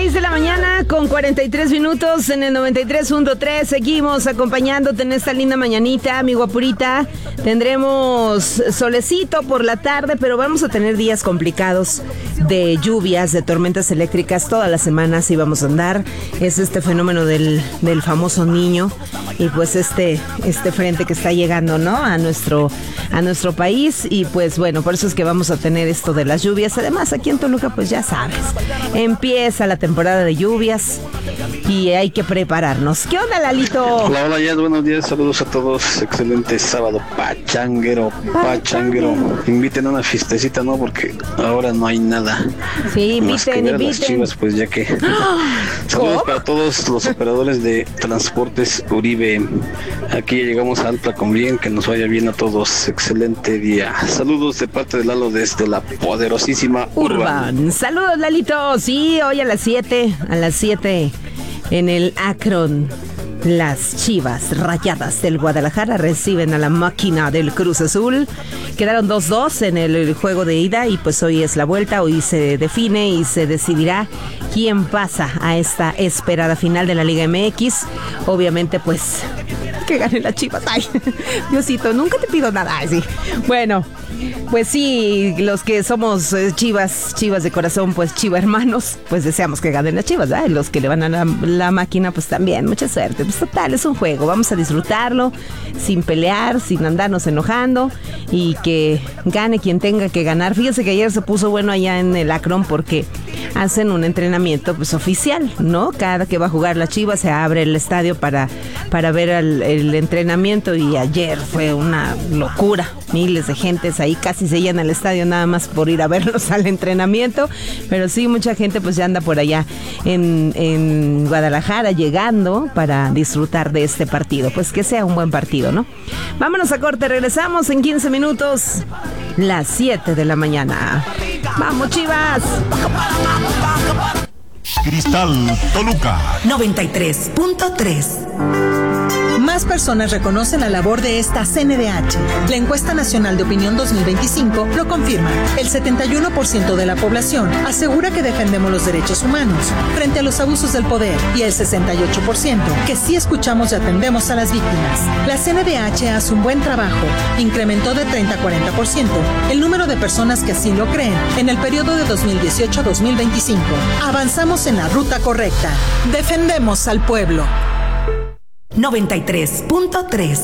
6 de la mañana con 43 minutos en el 93.3. Seguimos acompañándote en esta linda mañanita, mi guapurita. Tendremos solecito por la tarde, pero vamos a tener días complicados de lluvias, de tormentas eléctricas. Todas las semanas sí vamos a andar. Es este fenómeno del famoso Niño. Y pues este frente que está llegando, ¿no? A nuestro país. Y pues bueno, por eso es que vamos a tener esto de las lluvias. Además, aquí en Toluca, pues ya sabes, empieza la temporada de lluvias y hay que prepararnos. ¿Qué onda, Lalito? Hola, ya, buenos días, saludos a todos. Excelente sábado, pachanguero. Inviten a una fiestecita, ¿no? Porque ahora no hay nada. Sí, inviten. Las Chivas, pues ya que. Saludos para todos los operadores de Transportes Uribe. Aquí ya llegamos a Alta con bien, que nos vaya bien a todos. Excelente día. Saludos de parte de Lalo desde la poderosísima Urban. Saludos, Lalito. Sí, hoy a las 7 en el Akron. Las Chivas Rayadas del Guadalajara reciben a la máquina del Cruz Azul. Quedaron 2-2 en el juego de ida y pues hoy es la vuelta. Hoy se define y se decidirá quién pasa a esta esperada final de la Liga MX. Obviamente pues que gane las Chivas. Ay, Diosito, nunca te pido nada. Ay, sí. Bueno, pues sí, los que somos chivas de corazón, pues Chiva hermanos, pues deseamos que ganen las Chivas, ¿verdad? Y los que le van a la máquina, pues también, mucha suerte. Pues total, es un juego, vamos a disfrutarlo sin pelear, sin andarnos enojando y que gane quien tenga que ganar. Fíjense que ayer se puso bueno allá en el Akron porque hacen un entrenamiento pues oficial, ¿no? Cada que va a jugar la Chivas se abre el estadio para ver el entrenamiento y ayer fue una locura. Miles de gentes ahí, casi se llena el estadio nada más por ir a verlos al entrenamiento, pero sí, mucha gente pues ya anda por allá en Guadalajara llegando para disfrutar de este partido, pues que sea un buen partido, ¿no? Vámonos a corte, regresamos en 15 minutos, las 7 de la mañana. ¡Vamos, Chivas! Cristal Toluca 93.3. Más personas reconocen la labor de esta CNDH. La encuesta nacional de opinión 2025 lo confirma. El 71% de la población asegura que defendemos los derechos humanos frente a los abusos del poder y el 68% que sí escuchamos y atendemos a las víctimas. La CNDH hace un buen trabajo. Incrementó de 30 a 40% el número de personas que así lo creen en el periodo de 2018 a 2025. Avanzamos en la ruta correcta. Defendemos al pueblo. 93.3.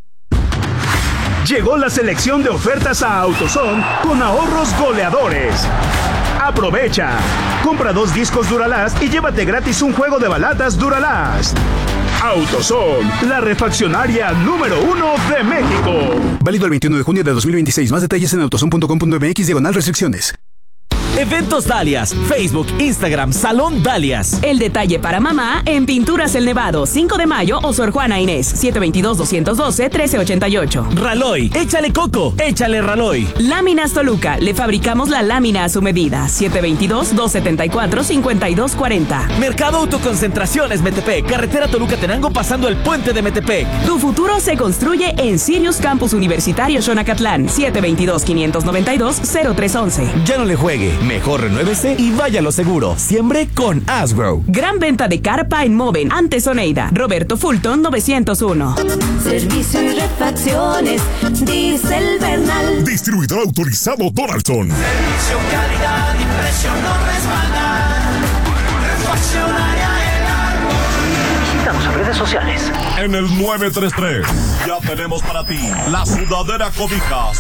Llegó la selección de ofertas a AutoZone con ahorros goleadores. Aprovecha. Compra 2 discos Duralast y llévate gratis un juego de balatas Duralast. AutoZone, la refaccionaria número 1 de México. Válido el 21 de junio de 2026. Más detalles en autozone.com.mx/restricciones. Eventos Dalias, Facebook, Instagram, Salón Dalias. El detalle para mamá en Pinturas El Nevado, 5 de mayo o Sor Juana Inés, 722-212-1388. Raloy, échale coco, échale Raloy. Láminas Toluca, le fabricamos la lámina a su medida, 722-274-5240. Mercado Autoconcentraciones Metepec, carretera Toluca-Tenango pasando el puente de Metepec. Tu futuro se construye en Sirius Campus Universitario Xonacatlán, 722-592-0311. Ya no le juegue. Mejor renuévese y vaya a lo seguro. Siembre con Asgrow. Gran venta de carpa en Moven, ante Oneida. Roberto Fulton 901. Servicio y refacciones, Diesel Bernal. Distribuidor autorizado Donaldson. Servicio, calidad y precio no resbalan. Refaccionaria El Árbol. Visítanos en redes sociales. En el 933 ya tenemos para ti la sudadera cobijas